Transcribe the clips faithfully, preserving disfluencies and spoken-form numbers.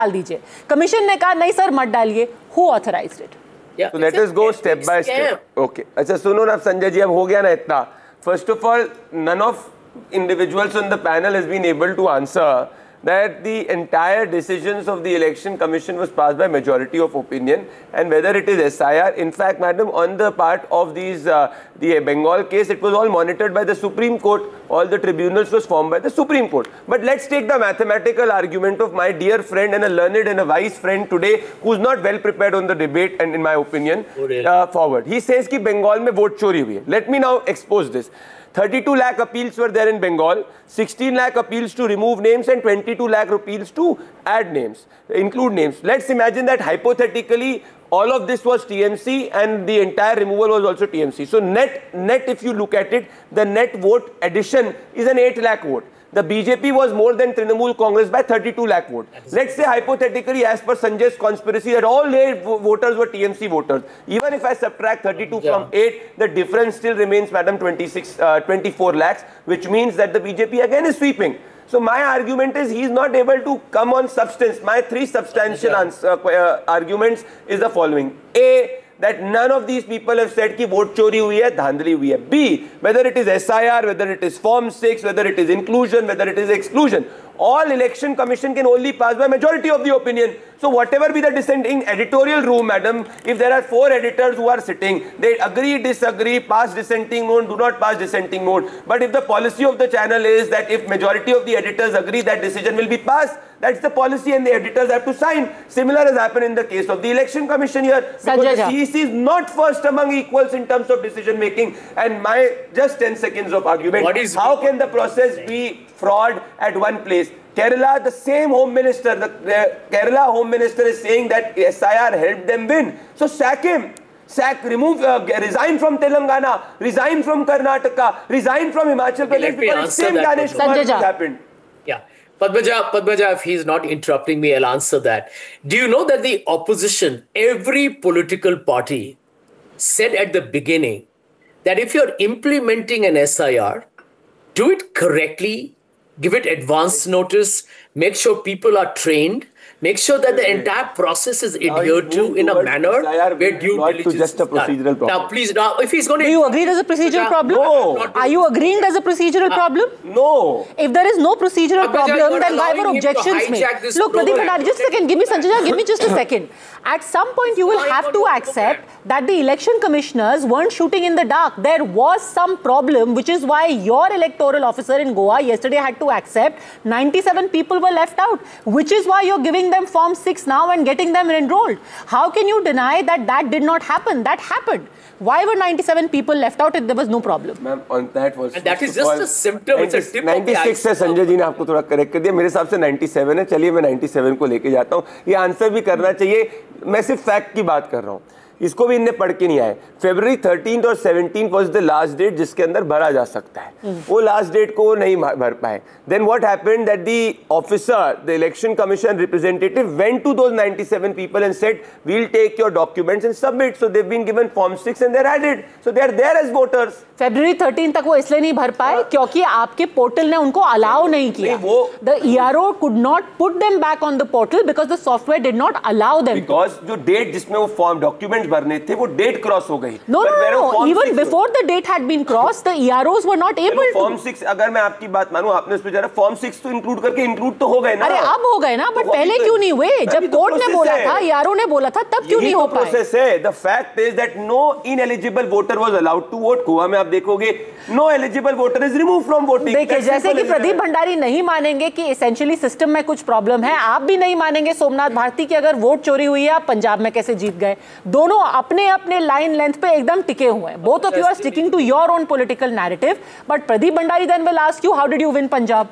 डाल दीजिए। कमीशन ने कहा नहीं सर मत डालिए। Who authorized it? Yeah, so let us go step by step. Okay. अच्छा सुनो ना संजय जी, अब हो गया ना इतना. First of all, none of individuals on the panel has been able to answer that the entire decisions of the election commission was passed by majority of opinion, and whether it is S I R. In fact, madam, on the part of these uh, the Bengal case, it was all monitored by the Supreme Court. All the tribunals was formed by the Supreme Court. But let's take the mathematical argument of my dear friend and a learned and a wise friend today, who's not well prepared on the debate, and in my opinion, oh, really? uh, forward. He says कि Bengal में vote चोरी हुई है. Let me now expose this. thirty-two lakh appeals were there in Bengal, sixteen lakh appeals to remove names and twenty-two lakh appeals to add names, include names. Let's imagine that hypothetically all of this was T M C and the entire removal was also T M C. So net, net if you look at it, the net vote addition is an eight lakh vote. The B J P was more than Trinamool Congress by thirty-two lakh votes. Let's say hypothetically, as per Sanjay's conspiracy, that all eight voters were T M C voters. Even if I subtract thirty-two yeah. from eight, the difference still remains, madam, twenty-six, uh, twenty-four lakhs, which means that the B J P again is sweeping. So my argument is he is not able to come on substance. My three substantial yeah. answer, uh, arguments is the following. A, that none of these people have said कि vote चोरी हुई है, धांधली हुई है. B, whether it is S I R, whether it is Form six, whether it is inclusion, whether it is exclusion, all election commission can only pass by majority of the opinion. So whatever be the dissenting editorial room, madam, if there are four editors who are sitting, they agree, disagree, pass dissenting note, do not pass dissenting note. But if the policy of the channel is that if majority of the editors agree, that decision will be passed, that's the policy and the editors have to sign. Similar has happened in the case of the election commission here. Because the C E C is not first among equals in terms of decision making. And my just ten seconds of argument. What is how can the process be fraud at one place? Kerala, the same home minister, the, the Kerala home minister is saying that S I R helped them win. So sack him. Sack, remove, uh, resign from Telangana, resign from Karnataka, resign from Himachal Pradesh, because the same Ganesh Kumar happened. Yeah. Padmaja, Padmaja, if he's not interrupting me, I'll answer that. Do you know that the opposition, every political party said at the beginning that if you're implementing an S I R, do it correctly, give it advance notice, make sure people are trained, make sure that the entire process is adhered to in a manner where due diligence just a procedural problem. Now, please, now, if he's going to... Do you agree there's a procedural problem? No. Are you agreeing there's a procedural uh, problem? No. If there is no procedural problem, then why were objections made? Look, Pradeep Bhandari, just a second. Give me, Sanjay, give me just a second. At some point, you will have to accept that the election commissioners weren't shooting in the dark. There was some problem, which is why your electoral officer in Goa yesterday had to accept ninety-seven people were left out, which is why you're giving them Form six now and getting them enrolled. How can you deny that that did not happen? That happened. Why were ninety-seven people left out if there was no problem? Ma'am, on that was... And that is just all, a symptom. It's a tip ninety-six है, संजय जी ने आपको थोड़ा correct कर दिया. मेरे हिसाब से ninety-seven है. चलिए मैं ninety-seven को लेके जाता हूँ. ये आंसर भी करना चाहिए. मैं सिर्फ फैक्ट की बात कर रहा हूँ. इसको भी इनने पढ़ के नहीं आए. February thirteenth और seventeenth was the last date जिसके अंदर भरा जा सकता है. mm. वो last date को नहीं भर पाए. Then what happened that the officer, the election commission representative went to those ninety-seven people and said, we'll take your documents and submit. So they've been given Form six and they're added. So they're there as voters. February thirteenth तक वो इसलिए नहीं भर पाए क्योंकि आपके portal ने उनको अलाउ नहीं किया. The E R O could not put them back on the portal because the software did not allow them. Because जो date जिसमें वो form documents भरने थे वो date cross हो गई. No, no, no. Even before the date had been crossed, the E R Os were not able to. Form six अगर मैं आपकी बात मानूं, आपने उस पे जरा Form six तो include करके include तो हो गए ना. अरे अब हो गए ना, but पहले क्यों नहीं हुए? जब कोर्ट ने बोला था, E R O ने बोला था, तब क्यों नहीं हो पाए? Process है. The fact is that no ineligible voter was allowed to vote. Goa में आप देखोगे, no eligible voter is removed from voting. देखिए, जैसे कि प्रदीप भंडारी नहीं मानेंगे कि essentially system में कुछ problem है, आप भी नहीं मानेंगे सोमनाथ भारती की अगर वोट चोरी हुई है, आप पंजाब में कैसे जीत गए? दोनों अपने अपने लाइन लेंथ पे एकदम टिके हुए हैं. Both of you are sticking to your own political narrative, but Pradeep Bhandari then will ask you, how did you win Punjab?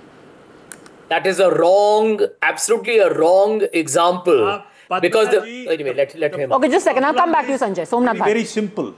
That is a wrong, absolutely a wrong example. Uh, because the, anyway, let, let him. Okay, just a second. I'll come back to you, Sanjay. Somnath Bharti. Very simple.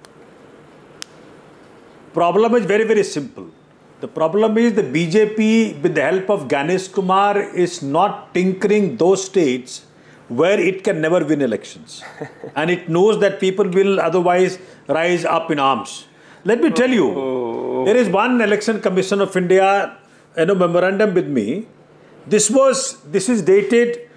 Problem is very, very simple. The problem is the B J P, with the help of Ganesh Kumar, is not tinkering those states where it can never win elections. And it knows that people will otherwise rise up in arms. Let me tell you, oh. there is one Election Commission of India, you know, memorandum with me. This was, this is dated